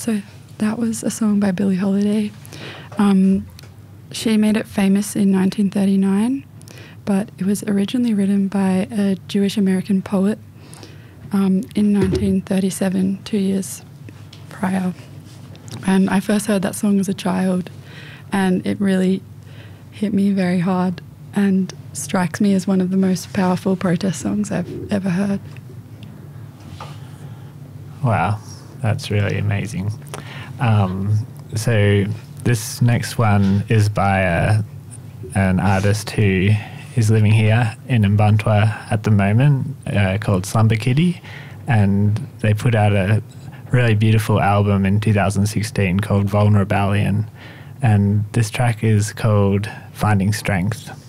So that was a song by Billie Holiday. She made it famous in 1939, but it was originally written by a Jewish American poet in 1937, 2 years prior. And I first heard that song as a child, and it really hit me very hard and strikes me as one of the most powerful protest songs I've ever heard. Wow, that's really amazing. So this next one is by an artist who is living here in Mbantua at the moment, called Slumber Kitty, and they put out a really beautiful album in 2016 called Vulnerabilian, and this track is called Finding Strength.